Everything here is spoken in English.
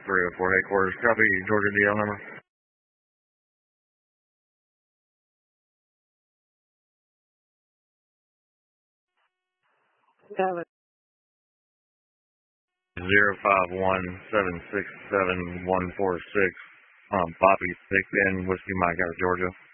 304 headquarters. Copy Georgia DL number. 051767146. Bobby 6N Whiskey Mike out of Georgia.